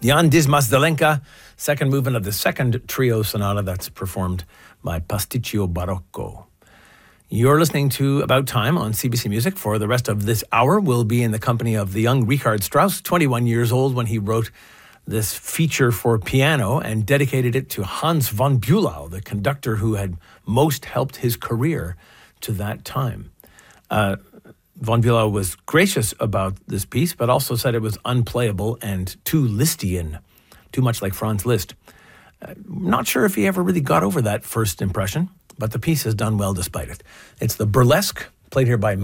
Jan Dismas Zelenka, second movement of the second trio sonata that's performed by Pasticcio Barocco. You're listening to About Time on CBC Music. For the rest of this hour, we'll be in the company of the young Richard Strauss, 21 years old when he wrote this feature for piano and dedicated it to Hans von Bülow, the conductor who had most helped his career to that time. Von Bülow was gracious about this piece, but also said it was unplayable and too Lisztian, too much like Franz Liszt. Not sure if he ever really got over that first impression, but the piece has done well despite it. It's the Burlesque, played here by